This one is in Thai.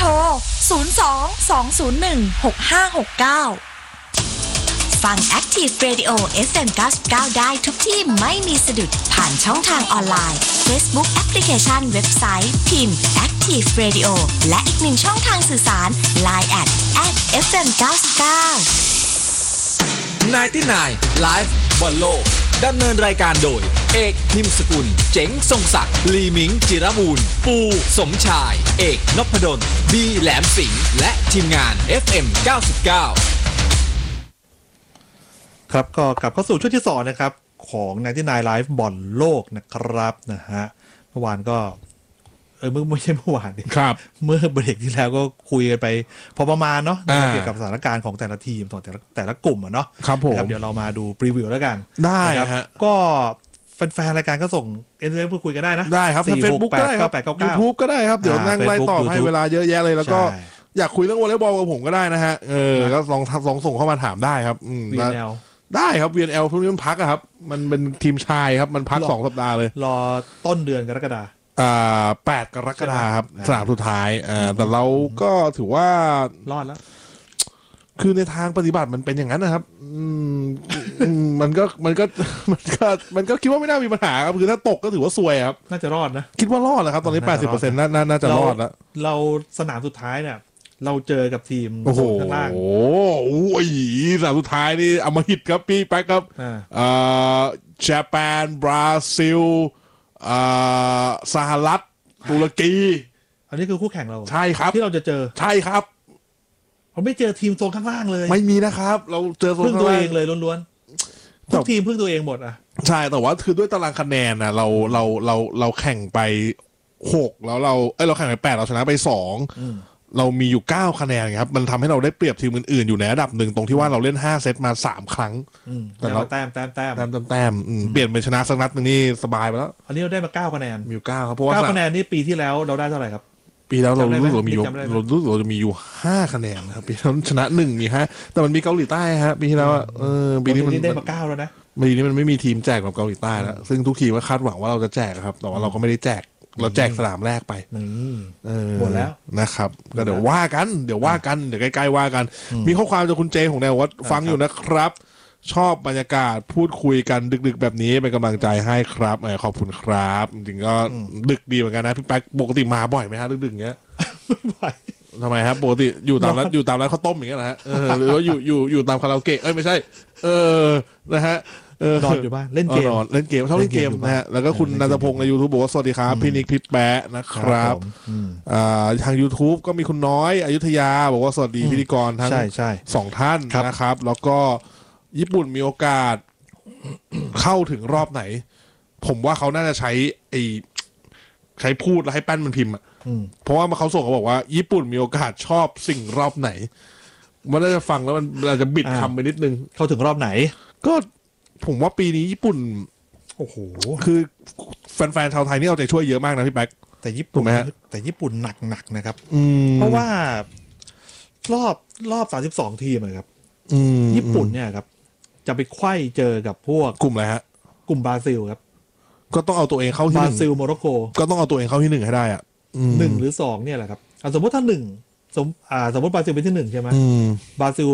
โทร 02-201-6569 ฟัง Active Radio FM 99 ได้ทุกที่ไม่มีสะดุดผ่านช่องทางออนไลน์ Facebook แอปพลิเคชันเว็บไซต์พิมพ์ Active Radio และอีกหนึ่งช่องทางสื่อสาร Line @FM 99 99 Live บอลโลกดำเนินรายการโดยเอกนิมสกุลเจ๋งทรงศักดิ์ลีมิงจิรบูรณ์ปูสมชายเอกนพดลบีแหลมสิงห์และทีมงาน FM 99 ครับก็กลับเข้าสู่ช่วงที่2นะครับของ99 Live บอลโลกนะครับนะฮะเมื่อวานก็ไม่ใช่เมื่อวานนี่ครับเมื่อเบรกที่แล้วก็คุยกันไปพอประมาณเนาะเกี่ยวกับสถานการณ์ของแต่ละทีมแต่ละกลุ่มเนาะครับผมเดี๋ยวเรามาดูพรีวิวแล้วกันได้ฮะก็แฟนๆรายการก็ส่งSMSพูดคุยกันได้นะได้ครับทาง Facebook ก็ได้ครับ YouTube ก็ได้ครับเดี๋ยวนั่งไล่ตอบให้เวลาเยอะแยะเลยแล้วก็อยากคุยเรื่องวอลเลย์บอลกับผมก็ได้นะฮะก็ลองส่งเข้ามาถามได้ครับได้ครับ VNL พวกนี้มันพักครับมันเป็นทีมชายครับมันพัก2 สัปดาห์เลยรอต้นเดือนกรกฎาคม 8 กรกฎาคมครับสนามสุดท้ายแต่เราก็ถือว่ารอดแล้วคือในทางปฏิบัติมันเป็นอย่างนั้นนะครับมันก็คิดว่าไม่น่ามีปัญหาครับคือถ้าตกก็ถือว่าซวยครับน่าจะรอดนะคิดว่ารอดแล้วครับตอนนี้ 80% น่าจะรอดแล้วเราสนามสุดท้ายเนี่ยเราเจอกับทีมข้างล่างโอ้ยสนามสุดท้ายนี่อมหิตครับพี่แป๊กครับญี่ปุ่นบราซิลสหรัฐตุรกีอันนี้คือคู่แข่งเราใช่ครับที่เราจะเจอใช่ครับเราไม่เจอทีมโซนข้างล่างเลยไม่มีนะครับเราเจอโซนพึ่งตัวเองเลยล้วนๆทุกทีมพึ่งตัวเองหมดอ่ะใช่แต่ว่าคือด้วยตารางคะแนนนะเราแข่งไป6แล้วเราแข่งไป8เราชนะไป2เรามีอยู่9คะแนนครับมันทำให้เราได้เปรียบทีมอื่นๆอยู่ในระดับหนึ่งตรงที่ว่าเราเล่น5เซตมา3ครั้งแต่เราแต้มเปลี่ยนเป็นชนะสักนัดนึงนี่สบายไปแล้วอันนี้เราได้มา9คะแนนมี9ครับเพราะว่า 9คะแนนนี่ปีที่แล้วเราได้เท่าไหร่ครับปีแล้วเรารู้สึกเราจะมีอยู่5คะแนนนะครับปีนั้นชนะ1มี5แต่มันมีเกาหลีใต้ฮะปีที่แล้วปีนี้มันได้มา9แล้วนะปีนี้มันไม่มีทีมแจกแบบเกาหลีใต้แล้วซึ่งทุกทีมก็คาดหวังว่าเราจะแจกครับแต่ว่าเราก็ไม่ได้แจกเราแจกสนามแรกไปหมดแล้วนะครับก็เดี๋ยวว่ากันเดี๋ยวใกล้ๆว่ากันมีข้อความจากคุณเจของแนววัดฟังอยู่นะครับชอบบรรยากาศพูดคุยกันดึกๆแบบนี้เป็นกำลังใจให้ครับขอบคุณครับจริงๆก็ดึกดีเหมือนกันนะพี่แป๊กปกติมาบ่อยไหมฮะดึกๆอย่างเงี้ยไม่บ่อยทำไมครับปกติอยู่ตามร้านข้าวต้มอย่างเงี้ยนะฮะหรือว่าอยู่ตามคาราโอเกะไม่ใช่นะฮะนอนอยู่บ้านเล่นเกมชอบเล่นเกมนะฮะแล้วก็คุณนันทพงศ์ใน YouTube บอกว่าสวัสดีครับพี่นิกพี่แป๊ะนะครับทาง YouTube ก็มีคุณน้อยอยุธยาบอกว่าสวัสดีพิธีกรทั้ง2ท่านนะครับแล้วก็ญี่ปุ่นมีโอกาสเข้าถึงรอบไหนผมว่าเขาน่าจะใช้พูดแล้วให้แป้นมันพิมพ์เพราะว่าเขาส่งเขาบอกว่าญี่ปุ่นมีโอกาสชอบสิ่งรอบไหนมันน่าจะฟังแล้วมันอาจจะบิดคำไปนิดนึงเข้าถึงรอบไหนก็ผมว่าปีนี้ญี่ปุ่นโอ้โหคือแฟนๆชาวไทยนี่เอาใจช่วยเยอะมากนะพี่แป๊กแต่ญี่ปุ่นแต่ญี่ปุ่นหนักนะครับเพราะว่ารอบ32ทีมครับญี่ปุ่นเนี่ยครับจะไปไขว้เจอกับพวกกลุ่มอะไรฮะกลุ่มบราซิลครับก็ต้องเอาตัวเองเข้าที่1 บราซิลโมร็อกโกก็ต้องเอาตัวเองเข้าที่1ให้ได้อ่ะ 1หรือ2เนี่ยแหละครับสมมติถ้า1สมมติบราซิลเป็นที่1ใช่ไหมบราซิล